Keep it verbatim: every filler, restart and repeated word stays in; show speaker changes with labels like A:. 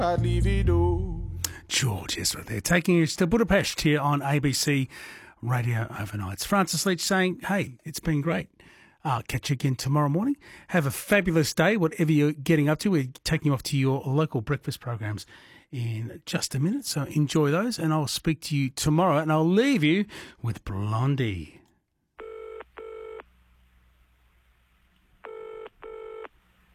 A: George Ezra there, taking us to Budapest here on A B C Radio Overnights. Francis Leach saying, hey, it's been great. I'll catch you again tomorrow morning. Have a fabulous day, whatever you're getting up to. We're taking you off to your local breakfast programs in just a minute, so enjoy those, and I'll speak to you tomorrow, and I'll leave you with Blondie.